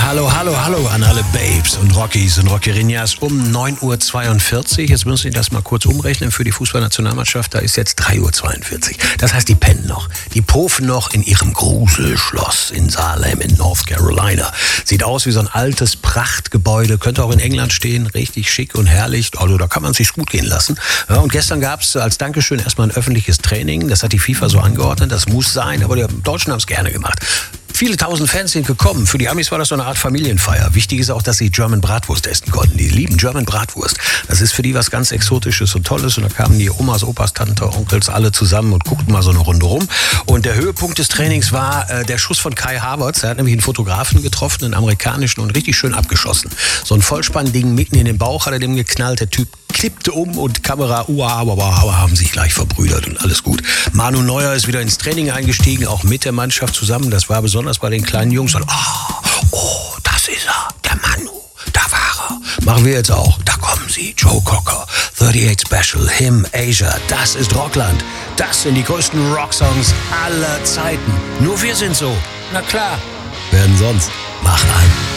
Hallo, hallo, hallo an alle Babes und Rockies und Rockerinjas um 9.42 Uhr. Jetzt müssen Sie das mal kurz umrechnen für die Fußballnationalmannschaft. Da ist jetzt 3.42 Uhr. Das heißt, die pennen noch. Die pofen noch in ihrem Gruselschloss in Salem in North Carolina. Sieht aus wie so ein altes Prachtgebäude. Könnte auch in England stehen. Richtig schick und herrlich. Also da kann man es sich gut gehen lassen. Ja, und gestern gab es als Dankeschön erstmal ein öffentliches Training. Das hat die FIFA so angeordnet. Das muss sein. Aber die Deutschen haben es gerne gemacht. Viele tausend Fans sind gekommen. Für die Amis war das so eine Art Familienfeier. Wichtig ist auch, dass sie German Bratwurst essen konnten. Die lieben German Bratwurst. Das ist für die was ganz Exotisches und Tolles. Und da kamen die Omas, Opas, Tante, Onkels alle zusammen und guckten mal so eine Runde rum. Und der Höhepunkt des Trainings war der Schuss von Kai Havertz. Er hat nämlich einen Fotografen getroffen, einen amerikanischen, und richtig schön abgeschossen. So ein Vollspannding mitten in den Bauch hat er dem geknallt. Der Typ kippte um und Kamera, haben sich gleich verbrüdert und alles gut. Manu Neuer ist wieder ins Training eingestiegen, auch mit der Mannschaft zusammen. Das war besonders bei den kleinen Jungs. Und, das ist er, der Manu, da war er. Machen wir jetzt auch. Da kommen sie, Joe Cocker, 38 Special, Him, Asia. Das ist Rockland. Das sind die größten Rocksongs aller Zeiten. Nur wir sind so. Na klar. Wer denn sonst? Mach an.